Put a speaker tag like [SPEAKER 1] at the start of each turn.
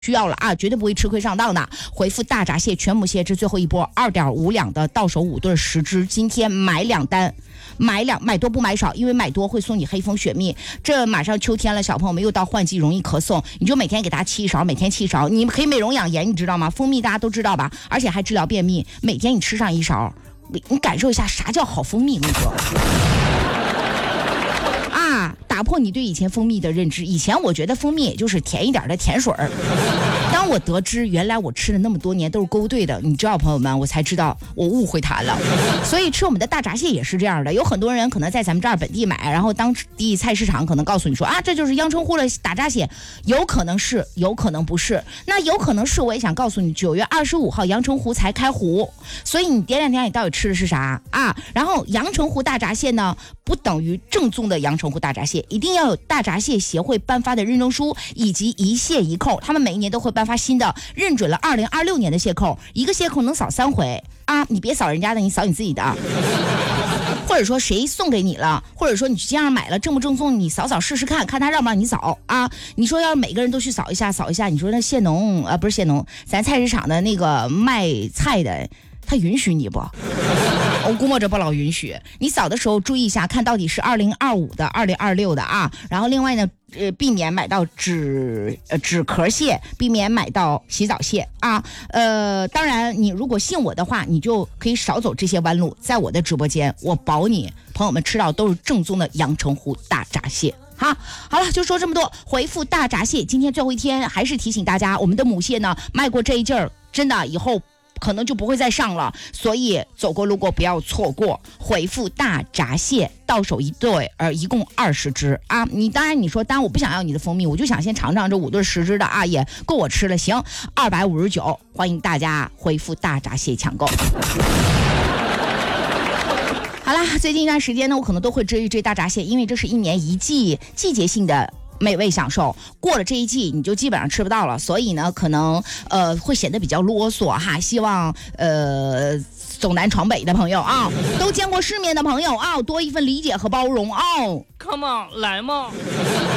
[SPEAKER 1] 需要了啊，绝对不会吃亏上当的。回复大闸蟹全母蟹至最后一波2.5两的到手5对10只，今天买2单，买多不买少，因为买多会送你黑蜂雪蜜。这马上秋天了，小朋友们又到换季，容易咳嗽，你就每天给他沏一勺，每天沏一勺，你可以美容养颜，你知道吗？蜂蜜大家都知道吧，而且还治疗便秘，每天你吃上1勺，你感受一下啥叫好蜂蜜，我跟你说。打破你对以前蜂蜜的认知。以前我觉得蜂蜜也就是甜一点的甜水儿，当我得知原来我吃了那么多年都是勾兑的，你知道朋友们，我才知道我误会它了。所以吃我们的大闸蟹也是这样的，有很多人可能在咱们这儿本地买，然后当地菜市场可能告诉你说啊，这就是阳澄湖的大闸蟹，有可能是，有可能不是。那有可能是，我也想告诉你，9月25号阳澄湖才开湖，所以你掂量掂量你到底吃的是啥啊？然后阳澄湖大闸蟹呢，不等于正宗的阳澄湖大闸蟹，一定要有大闸蟹协会颁发的认证书，以及一蟹一扣，他们每一年都会颁发新的，认准了2026年的蟹扣，一个蟹扣能扫3回啊！你别扫人家的，你扫你自己的。或者说谁送给你了，或者说你这样买了正不正宗，你扫扫试试看，看他让不让你扫啊？你说要是每个人都去扫一下，你说那蟹农不是蟹农，咱菜市场的那个卖菜的，他允许你不？我估摸着不老允许。你扫的时候注意一下，看到底是2025的、2026的啊。然后另外呢，避免买到纸壳蟹，避免买到洗澡蟹啊。当然你如果信我的话，你就可以少走这些弯路，在我的直播间，我保你朋友们吃到都是正宗的阳澄湖大闸蟹。好了，就说这么多。回复大闸蟹，今天最后一天，还是提醒大家，我们的母蟹呢卖过这一劲儿，真的以后可能就不会再上了，所以走过路过不要错过。回复大闸蟹到手1对，一共20只啊！你当然你说，当然我不想要你的蜂蜜，我就想先尝尝这5对10只的啊，也够我吃了。行，259，欢迎大家回复大闸蟹抢购。好啦，最近一段时间呢，我可能都会追一追大闸蟹，因为这是1年1季季节性的美味享受，过了这一季你就基本上吃不到了，所以呢可能会显得比较啰嗦哈。希望走南闯北的朋友啊，都见过世面的朋友啊，多一份理解和包容啊。
[SPEAKER 2] Come on， 来嘛！